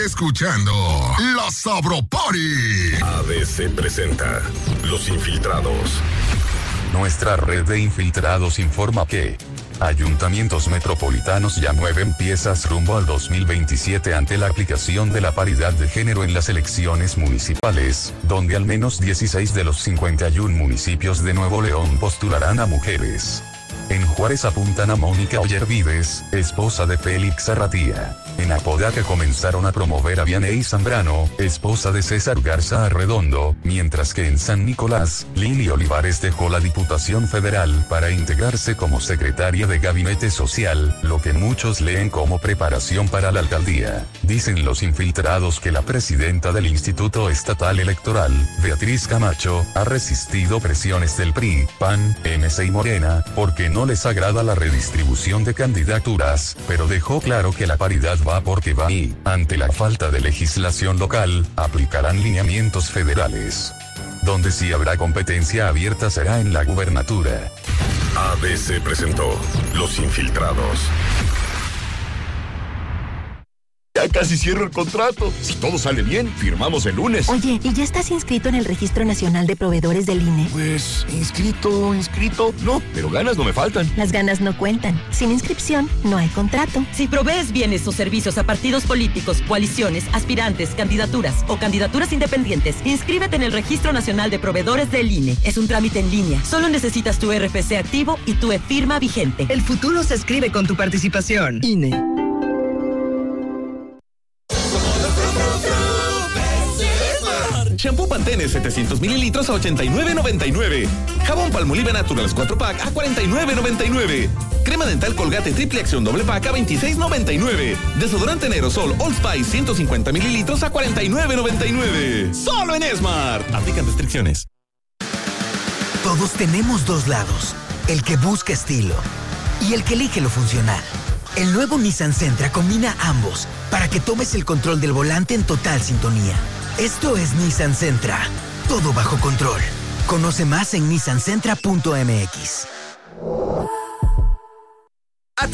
escuchando La Sabro Party. ABC presenta Los Infiltrados. Nuestra red de infiltrados informa que ayuntamientos metropolitanos ya mueven piezas rumbo al 2027 ante la aplicación de la paridad de género en las elecciones municipales, donde al menos 16 de los 51 municipios de Nuevo León postularán a mujeres. En Juárez apuntan a Mónica Ollervides, esposa de Félix Arratía. En Apodaca comenzaron a promover a Vianey Zambrano, esposa de César Garza Arredondo, mientras que en San Nicolás, Lili Olivares dejó la Diputación Federal para integrarse como secretaria de Gabinete Social, lo que muchos leen como preparación para la alcaldía. Dicen los infiltrados que la presidenta del Instituto Estatal Electoral, Beatriz Camacho, ha resistido presiones del PRI, PAN, MC y Morena, porque no les agrada la redistribución de candidaturas, pero dejó claro que la paridad va porque va y, ante la falta de legislación local, aplicarán lineamientos federales. Donde sí habrá competencia abierta será en la gubernatura. ABC presentó Los Infiltrados. Ya casi cierro el contrato. Si todo sale bien, firmamos el lunes. Oye, ¿y ya estás inscrito en el Registro Nacional de Proveedores del INE? Pues, inscrito, no, pero ganas no me faltan. Las ganas no cuentan. Sin inscripción, no hay contrato. Si provees bienes o servicios a partidos políticos, coaliciones, aspirantes, candidaturas o candidaturas independientes, inscríbete en el Registro Nacional de Proveedores del INE. Es un trámite en línea. Solo necesitas tu RFC activo y tu e-firma vigente. El futuro se escribe con tu participación. INE. Shampoo Pantene 700 mililitros a $89.99. Jabón Palmolive Naturals 4-pack a $49.99. Crema dental Colgate Triple Acción doble pack a $26.99. Desodorante en aerosol Old Spice 150 mililitros a $49.99. Solo en Esmart. Aplican restricciones. Todos tenemos dos lados. El que busca estilo y el que elige lo funcional. El nuevo Nissan Sentra combina ambos para que tomes el control del volante en total sintonía. Esto es Nissan Sentra. Todo bajo control. Conoce más en nissansentra.mx.